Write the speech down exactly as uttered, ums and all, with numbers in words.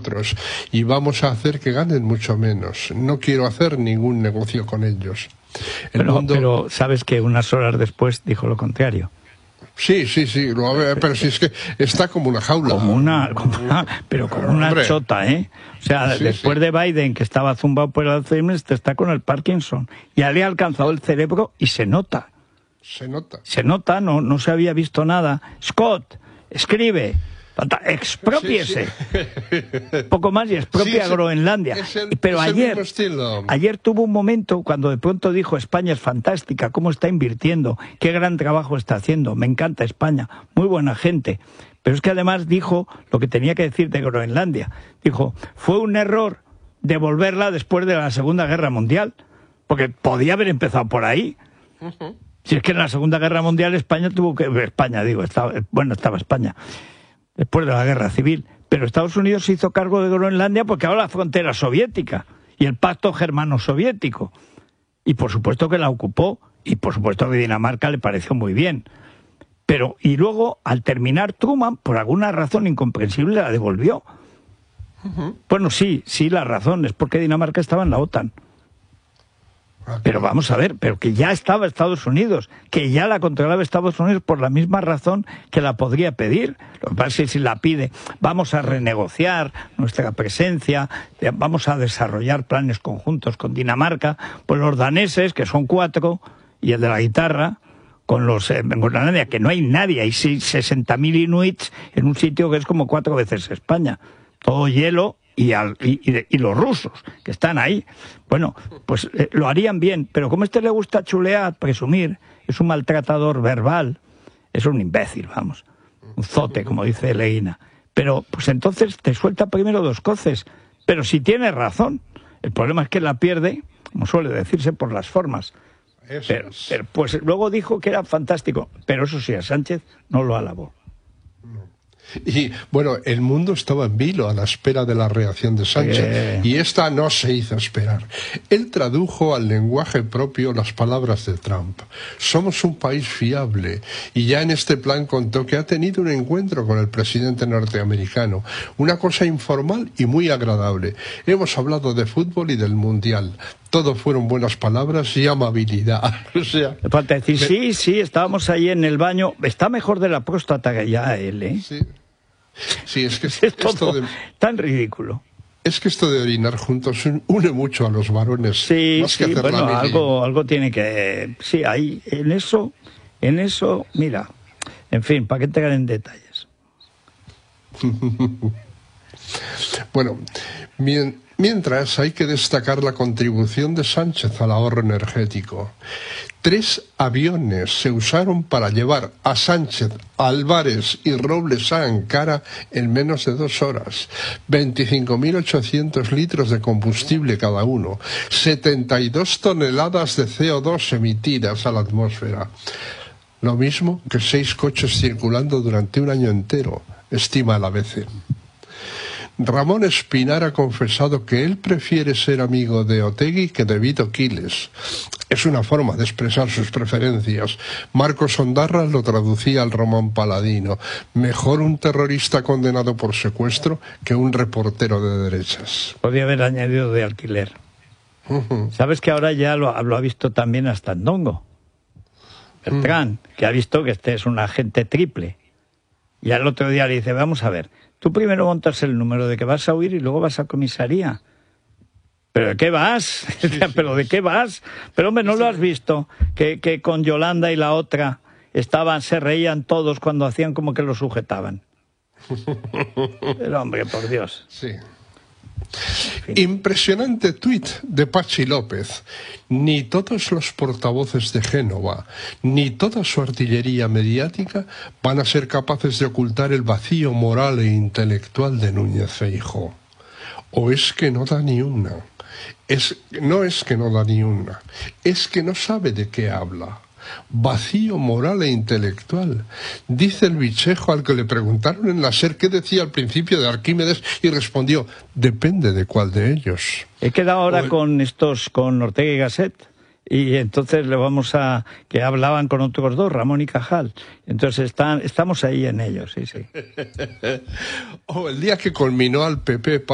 nosotros y vamos a hacer que ganen mucho menos. No quiero hacer ningún negocio con ellos. El pero, mundo... pero sabes que unas horas después dijo lo contrario. Sí, sí, sí, lo, pero si es que está como una jaula. Como una, como una pero como una Hombre. chota, ¿eh? O sea, Sí, después sí. de Biden, que estaba zumbado por el Alzheimer, está con el Parkinson. Ya le ha alcanzado el cerebro y se nota. Se nota. Se nota, no, no se había visto nada. Scott, escribe, exprópiese. Sí, sí. Poco más y expropia Sí, es- Groenlandia. es el- Pero es el ayer, mismo estilo. ayer tuvo un momento cuando de pronto dijo: España es fantástica, cómo está invirtiendo, qué gran trabajo está haciendo, me encanta España, muy buena gente. Pero es que además dijo lo que tenía que decir de Groenlandia. Dijo, fue un error devolverla después de la Segunda Guerra Mundial, porque podía haber empezado por ahí. Ujú. Si es que en la Segunda Guerra Mundial España tuvo que... España, digo, estaba, bueno, estaba España, después de la Guerra Civil. Pero Estados Unidos se hizo cargo de Groenlandia porque ahora la frontera soviética y el pacto germano-soviético. Y por supuesto que la ocupó, y por supuesto que Dinamarca le pareció muy bien. Pero, y luego, al terminar Truman, por alguna razón incomprensible, la devolvió. Ujú. Bueno, sí, sí, la razón es porque Dinamarca estaba en la OTAN. Ah, Pero vamos a ver, pero que ya estaba Estados Unidos, que ya la controlaba Estados Unidos por la misma razón que la podría pedir. Lo que pasa es que si la pide, vamos a renegociar nuestra presencia, eh, vamos a desarrollar planes conjuntos con Dinamarca, pues los daneses, que son cuatro, y el de la guitarra, con los eh, en Groenlandia, que no hay nadie, hay sesenta mil inuits en un sitio que es como cuatro veces España. Todo hielo. Y, al, y, y, de, y los rusos, que están ahí. Bueno, pues eh, lo harían bien, pero como a este le gusta chulear, presumir, es un maltratador verbal, es un imbécil, vamos, un zote, como dice Leguina. Pero, pues entonces te suelta primero dos coces, pero si tiene razón. El problema es que la pierde, como suele decirse, por las formas. Eso Pero, es. pero pues luego dijo que era fantástico, pero eso sí, a Sánchez no lo alabó. Y bueno, el mundo estaba en vilo a la espera de la reacción de Sánchez, Eh. y esta no se hizo esperar. Él tradujo al lenguaje propio las palabras de Trump. Somos un país fiable, y ya en este plan contó que ha tenido un encuentro con el presidente norteamericano, una cosa informal y muy agradable. Hemos hablado de fútbol y del mundial. Todo fueron buenas palabras y amabilidad. O sea, Le falta decir, me- sí, sí, estábamos ahí en el baño, está mejor de la próstata que ya él, ¿eh? Sí. Sí, es que Es esto todo de, tan ridículo. es que esto de orinar juntos une mucho a los varones. Sí, más que sí, hacer la bueno, mili. algo, algo tiene que... Sí, ahí, en eso, en eso, mira, en fin, ¿para qué entrar en detalles? Bueno, mien- mientras hay que destacar la contribución de Sánchez al ahorro energético. Tres aviones se usaron para llevar a Sánchez, Álvarez y Robles a Ankara en menos de dos horas. veinticinco mil ochocientos litros de combustible cada uno. setenta y dos toneladas de C O dos emitidas a la atmósfera. Lo mismo que seis coches circulando durante un año entero, estima el A B C. Ramón Espinar ha confesado que él prefiere ser amigo de Otegi que de Vito Quiles. Es una forma de expresar sus preferencias. Marcos Ondarra lo traducía al Román Paladino. Mejor un terrorista condenado por secuestro que un reportero de derechas. Podría haber añadido de alquiler. Ujú. ¿Sabes que ahora ya lo, lo ha visto también hasta Ndongo? Beltrán, que ha visto que este es un agente triple. Y al otro día le dice, vamos a ver, tú primero montas el número de que vas a huir y luego vas a comisaría. ¿Pero de qué vas? Sí, sí. ¿Pero de qué vas? Pero hombre, ¿no lo has visto? Que, que con Yolanda y la otra estaban, se reían todos cuando hacían como que lo sujetaban. Pero hombre, por Dios. Sí. Impresionante tuit de Pachi López. Ni todos los portavoces de Génova, ni toda su artillería mediática van a ser capaces de ocultar el vacío moral e intelectual de Núñez Feijóo. O es que no da ni una. Es, no es que no da ni una. Es que no sabe de qué habla. Vacío moral e intelectual. Dice el bichejo al que le preguntaron en la SER qué decía al principio de Arquímedes y respondió, depende de cuál de ellos. He quedado ahora O- con estos, con Ortega y Gasset, y entonces le vamos a, que hablaban con otros dos, Ramón y Cajal. Entonces están, estamos ahí en ellos, sí, sí. O el día que culminó al P P